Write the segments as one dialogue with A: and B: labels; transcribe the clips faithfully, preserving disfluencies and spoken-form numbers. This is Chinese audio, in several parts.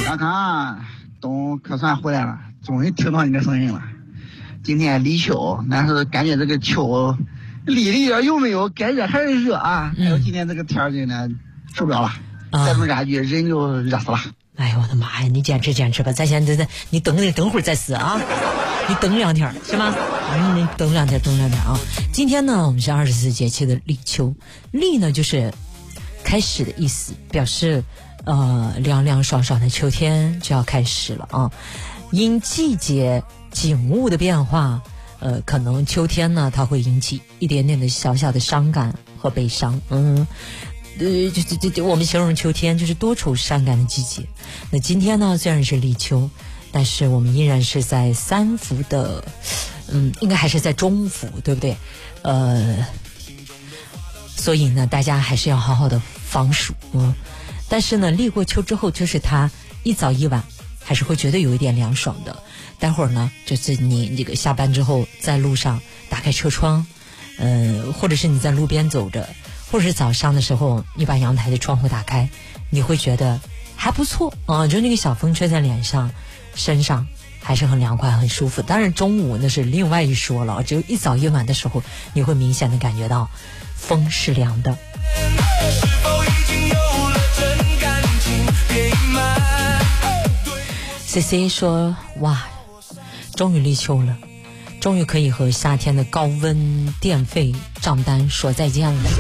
A: 康康，冬可算回来了，终于听到你的声音了。今天立秋，但是感觉这个秋立的热有没有？该热还是热啊？还有今天这个天气呢，受不了了，再这么下去人就热死了。
B: 哎呦我的妈呀！你坚持坚持吧，咱先等等，你等等等会儿再死啊！你等两天行吗？嗯，你等两天，等两天啊！今天呢，我们是二十四节气的立秋，立呢就是开始的意思，表示呃凉凉爽爽的秋天就要开始了啊。因季节景物的变化，呃，可能秋天呢它会引起一点点的小小的伤感和悲伤，嗯。呃，就就就我们形容秋天就是多愁善感的季节。那今天呢，虽然是立秋，但是我们依然是在三伏的，嗯，应该还是在中伏，对不对？呃，所以呢，大家还是要好好的防暑。嗯，但是呢，立过秋之后，就是它一早一晚还是会觉得有一点凉爽的。待会儿呢，就是你这个下班之后，在路上打开车窗，呃，或者是你在路边走着。或者是早上的时候，你把阳台的窗户打开，你会觉得还不错啊、呃，就那个小风吹在脸上、身上，还是很凉快、很舒服。当然中午那是另外一说了，只有一早一晚的时候，你会明显的感觉到风是凉的。C C 说：哇，终于立秋了。终于可以和夏天的高温电费账单说再见了。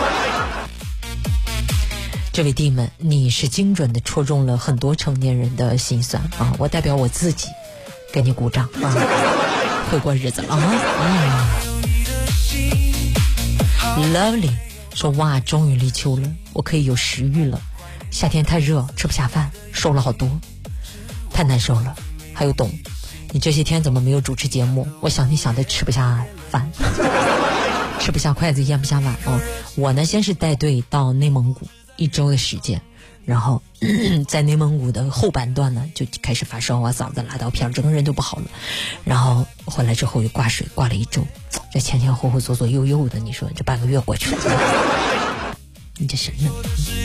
B: 这位弟们，你是精准的戳中了很多成年人的心酸啊！我代表我自己给你鼓掌啊！会过日子了啊！嗯 ，Lovely 说哇，终于立秋了，我可以有食欲了。夏天太热，吃不下饭，瘦了好多，太难受了。还有懂。你这些天怎么没有主持节目？我想你想的吃不下饭，吃不下筷子，咽不下碗哦。我呢，先是带队到内蒙古一周的时间，然后咳咳在内蒙古的后半段呢，就开始发烧啊，嗓子拉到片，整个人都不好了。然后回来之后又挂水，挂了一周，这前前后后左左右右的，你说这半个月过去了，你这是呢？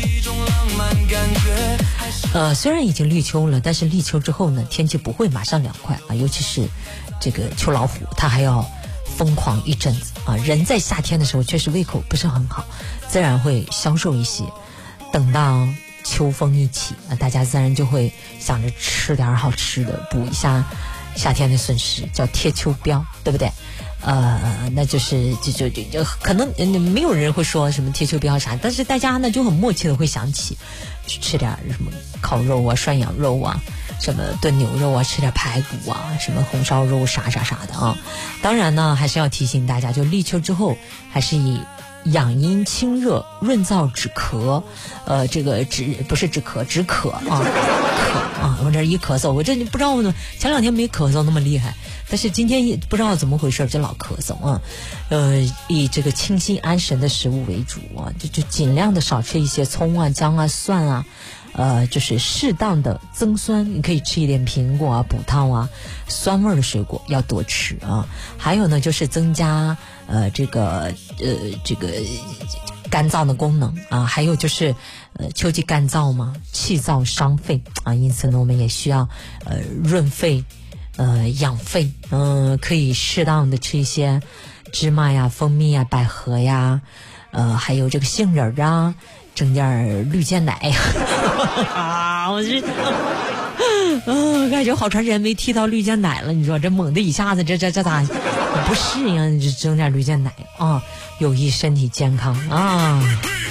B: 呃，虽然已经立秋了，但是立秋之后呢，天气不会马上凉快啊，尤其是这个秋老虎，它还要疯狂一阵子啊。人在夏天的时候确实胃口不是很好，自然会消瘦一些。等到秋风一起啊，大家自然就会想着吃点好吃的，补一下夏天的损失，叫贴秋膘，对不对？呃，那就是就就就就可能没有人会说什么贴秋膘啥，但是大家呢就很默契的会想起去吃点什么烤肉啊、涮羊肉啊、什么炖牛肉啊、吃点排骨啊、什么红烧肉啥啥啥的啊。当然呢，还是要提醒大家，就立秋之后还是以养阴清热、润燥止咳，呃，这个止不是止咳，止渴啊，渴啊！我这一咳嗽，我这不知道呢，前两天没咳嗽那么厉害，但是今天也不知道怎么回事，就老咳嗽啊。呃，以这个清心安神的食物为主啊，就就尽量的少吃一些葱啊、姜啊、蒜啊。呃，就是适当的增酸，你可以吃一点苹果啊、葡萄啊，酸味的水果要多吃啊。还有呢，就是增加呃这个呃这个干燥的功能啊。还有就是呃秋季干燥嘛，气燥伤肺啊，因此呢，我们也需要呃润肺、呃养肺，嗯、呃，可以适当的吃一些芝麻呀、蜂蜜呀、百合呀，呃，还有这个杏仁啊。整点绿箭奶啊！我这，嗯、呃，感觉好长时间没提到绿箭奶了。你说这猛的一下子，这这这咋不适应？就整点绿箭奶啊，有益身体健康啊。